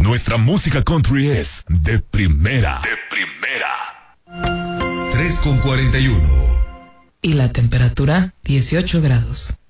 Nuestra música country es de primera. De primera. 3:41. Y la temperatura, 18 grados.